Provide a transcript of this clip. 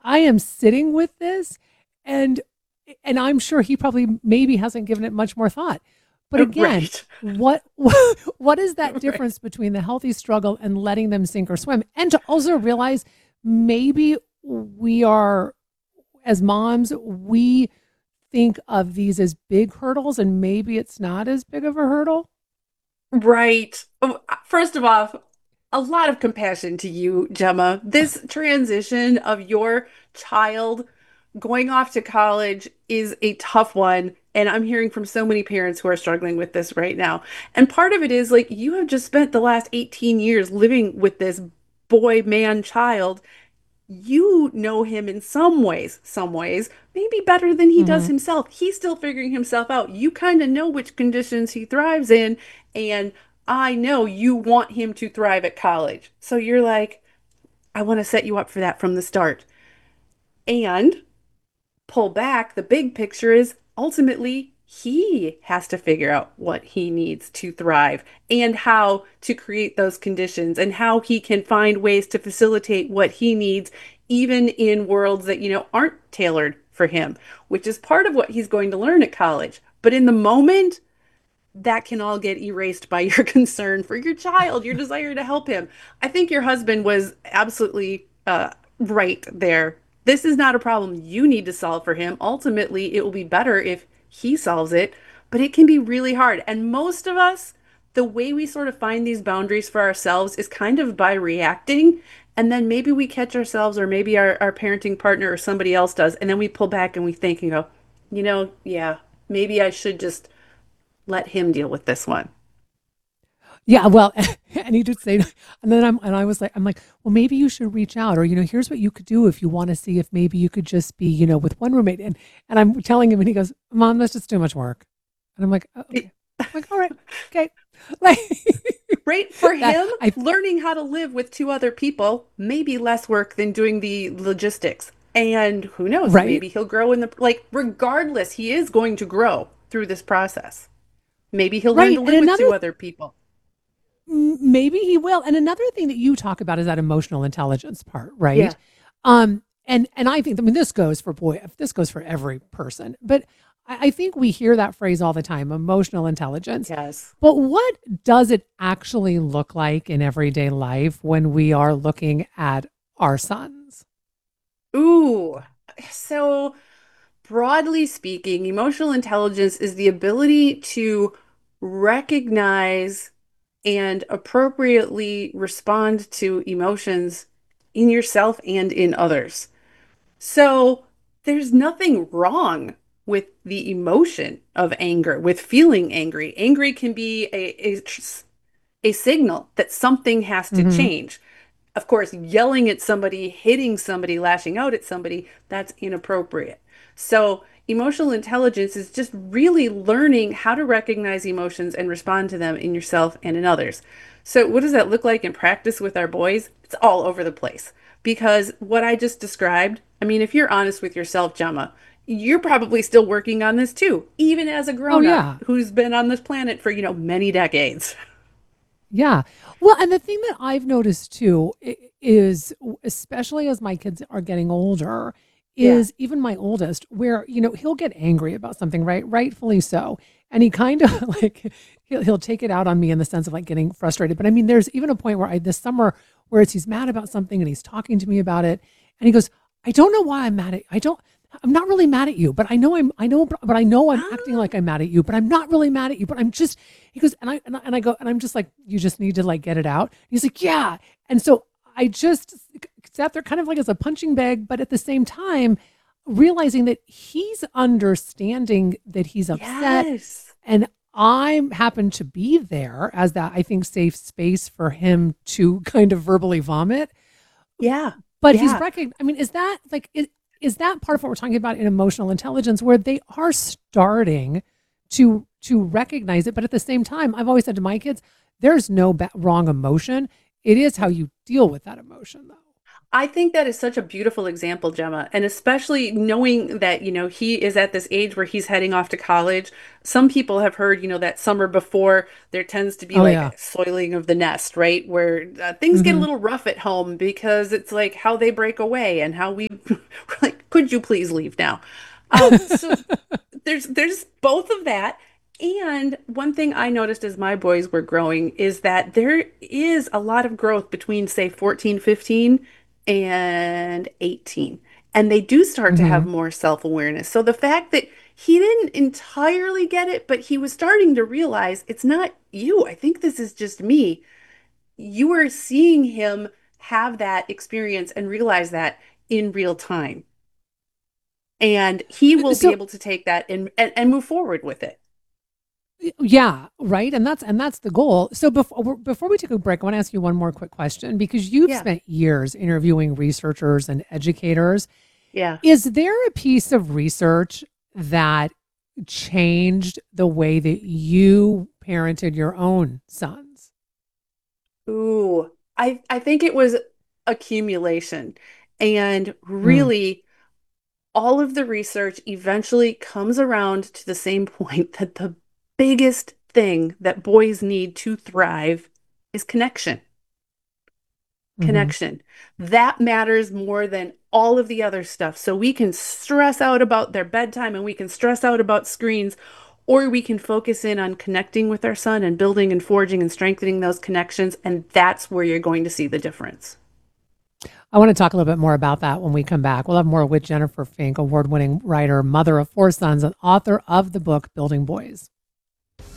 I am sitting with this, and I'm sure he probably maybe hasn't given it much more thought. But again, Right. what what is that Right. difference between the healthy struggle and letting them sink or swim? And to also realize maybe we are, as moms, we think of these as big hurdles, and maybe it's not as big of a hurdle. Right. First of all, a lot of compassion to you, Gemma. This transition of your child going off to college is a tough one. And I'm hearing from so many parents who are struggling with this right now. And part of it is like you have just spent the last 18 years living with this boy, man, child. You know him in some ways, maybe better than he does Mm-hmm. himself. He's still figuring himself out. You kind of know which conditions he thrives in, and I know you want him to thrive at college. So you're like, I want to set you up for that from the start. And pull back, the big picture is ultimately he has to figure out what he needs to thrive and how to create those conditions and how he can find ways to facilitate what he needs, even in worlds that, aren't tailored for him, which is part of what he's going to learn at college. But in the moment, that can all get erased by your concern for your child, your desire to help him. I think your husband was absolutely right there. This is not a problem you need to solve for him. Ultimately, it will be better if he solves it, but it can be really hard. And most of us, the way we sort of find these boundaries for ourselves is kind of by reacting. And then maybe we catch ourselves, or maybe our parenting partner or somebody else does. And then we pull back and we think and go, yeah, maybe I should just let him deal with this one. Yeah, well, and he did say, and then I was like, I'm like, well, maybe you should reach out, or here's what you could do if you want to see if maybe you could just be, with one roommate, and I'm telling him, and he goes, Mom, that's just too much work, and I'm like, oh, okay, I'm like, all right, okay, like Right? For that, him, I, learning how to live with two other people may be less work than doing the logistics. And who knows, right, maybe he'll grow regardless, he is going to grow through this process. Maybe he'll learn to right, and live with another, two other people. maybe he will, and another thing that you talk about is that emotional intelligence part, right? Yeah. And I think, I mean, this goes for every person, but I think we hear that phrase all the time, emotional intelligence. Yes. But what does it actually look like in everyday life when we are looking at our sons? Ooh. So, broadly speaking, emotional intelligence is the ability to recognize and appropriately respond to emotions in yourself and in others. So there's nothing wrong with the emotion of anger, with feeling angry. Angry can be a signal that something has to Hmm. change. Of course, yelling at somebody, hitting somebody, lashing out at somebody, that's inappropriate. So, emotional intelligence is just really learning how to recognize emotions and respond to them in yourself and in others. So, what does that look like in practice with our boys? It's all over the place. Because what I just described, I mean, if you're honest with yourself, Gemma, you're probably still working on this too, even as a Oh grown up yeah. who's been on this planet for, many decades. Yeah. Well, and the thing that I've noticed too is, especially as my kids are getting older, Yeah. is even my oldest, where, he'll get angry about something, right? Rightfully so. And he kind of like, he'll take it out on me in the sense of like getting frustrated. But I mean, there's even a point where this summer where he's mad about something and he's talking to me about it. And he goes, I don't know why I'm mad at, I'm not really mad at you, but I know I'm acting Ah, like I'm mad at you, but I'm not really mad at you, but I'm just, he goes, and I go, and I'm just like, you just need to like get it out. He's like, yeah. And so I just sat there kind of like as a punching bag, but at the same time, realizing that he's understanding that he's upset, yes. and I happen to be there as that, I think, safe space for him to kind of verbally vomit. Yeah. But he's Yeah. recognized. I mean, is that like is that part of what we're talking about in emotional intelligence, where they are starting to recognize it, but at the same time, I've always said to my kids, there's no wrong emotion. It is how you deal with that emotion, though. I think that is such a beautiful example, Gemma. And especially knowing that, he is at this age where he's heading off to college. Some people have heard, that summer before there tends to be Oh like yeah. a soiling of the nest, right? Where things get a Mm-hmm. little rough at home because it's like how they break away and how we we're like, could you please leave now? So there's both of that. And one thing I noticed as my boys were growing is that there is a lot of growth between, say, 14, 15 and 18. And they do start to have Hmm. more self-awareness. So the fact that he didn't entirely get it, but he was starting to realize it's not you. I think this is just me. You are seeing him have that experience and realize that in real time. And he will be So able to take that and move forward with it. yeah, right, and that's the goal. So before we take a break, I want to ask you one more quick question because you've Yeah. spent years interviewing researchers and educators. Yeah. Is there a piece of research that changed the way that you parented your own sons? Ooh, I think it was accumulation. And Mm, really, all of the research eventually comes around to the same point that the biggest thing that boys need to thrive is connection. hmm. Connection. That matters more than all of the other stuff. So we can stress out about their bedtime and we can stress out about screens, or we can focus in on connecting with our son and building and forging and strengthening those connections. And that's where you're going to see the difference. I want to talk a little bit more about that when we come back. We'll have more with Jennifer Fink, award winning writer, mother of four sons, and author of the book Building Boys.